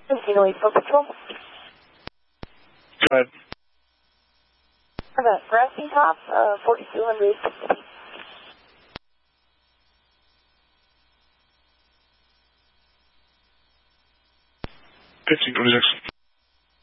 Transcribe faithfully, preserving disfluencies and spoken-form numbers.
fifteen oh eight for patrol. Go ahead. I've got Grassy Top, uh, forty-two hundred. fifteen twenty-six.